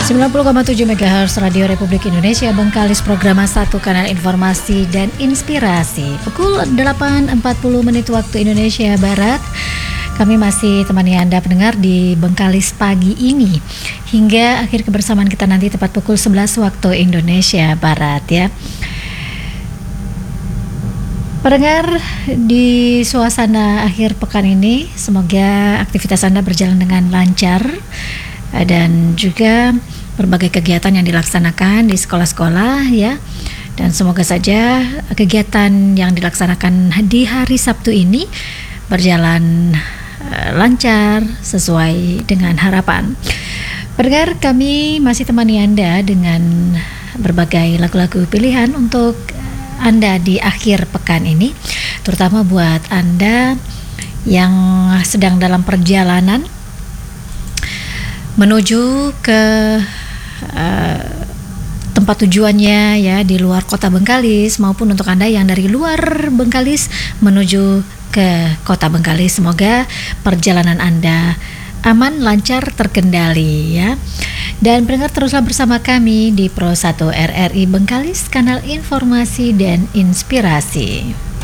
90,7 MHz Radio Republik Indonesia Bengkalis, program 1 kanal informasi dan inspirasi. Pukul 8.40 menit waktu Indonesia Barat. Kami masih temani Anda pendengar di Bengkalis pagi ini hingga akhir kebersamaan kita nanti tepat pukul 11 waktu Indonesia Barat ya. Pendengar, di suasana akhir pekan ini semoga aktivitas Anda berjalan dengan lancar dan juga berbagai kegiatan yang dilaksanakan di sekolah-sekolah ya. Dan semoga saja kegiatan yang dilaksanakan di hari Sabtu ini berjalan lancar sesuai dengan harapan. Pendengar, kami masih temani Anda dengan berbagai lagu-lagu pilihan untuk Anda di akhir pekan ini, terutama buat Anda yang sedang dalam perjalanan menuju ke tempat tujuannya ya di luar kota Bengkalis, maupun untuk Anda yang dari luar Bengkalis menuju ke kota Bengkalis. Semoga perjalanan Anda aman, lancar, terkendali ya. Dan pendengar, teruslah bersama kami di Pro 1 RRI Bengkalis, kanal informasi dan inspirasi.